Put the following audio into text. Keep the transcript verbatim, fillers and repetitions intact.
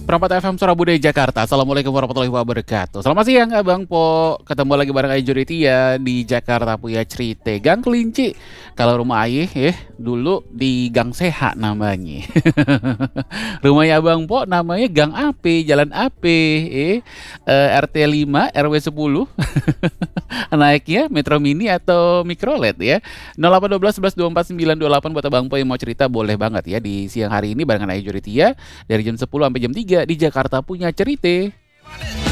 Perempat F M Suara Budaya Jakarta. Assalamualaikum warahmatullahi wabarakatuh. Selamat siang Abang Po. Ketemu lagi bareng Ayu Juritia di Jakarta Puya Cerita Gang Kelinci. Kalau rumah Ayah ya dulu di Gang Sehat namanya. Rumahnya Abang Po namanya Gang A P, Jalan A P, eh, eh, R T lima R W sepuluh. Naiknya Metro Mini atau Mikrolet ya. nol delapan satu dua satu dua empat sembilan dua delapan buat Abang Po yang mau cerita boleh banget ya di siang hari ini barengan Ayu Juritia dari jam sepuluh sampai jam tiga di Jakarta Punya Cerita.